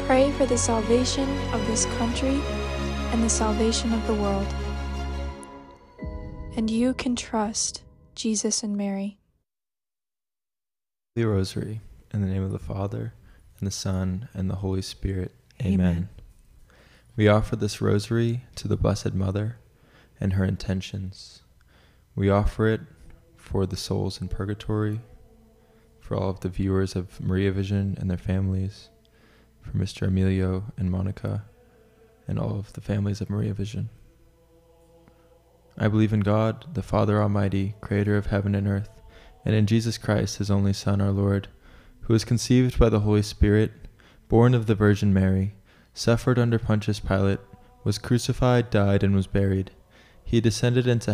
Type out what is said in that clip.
Pray for the salvation of this country and the salvation of the world. And you can trust Jesus and Mary. The Rosary, in the name of the Father, and the Son, and the Holy Spirit. Amen. Amen. We offer this rosary to the Blessed Mother and her intentions. We offer it for the souls in purgatory, for all of the viewers of Maria Vision and their families, for Mr. Emilio and Monica, and all of the families of Maria Vision. I believe in God, the Father Almighty, creator of heaven and earth, and in Jesus Christ, his only Son, our Lord, who was conceived by the Holy Spirit, born of the Virgin Mary, suffered under Pontius Pilate, was crucified, died, and was buried. He descended into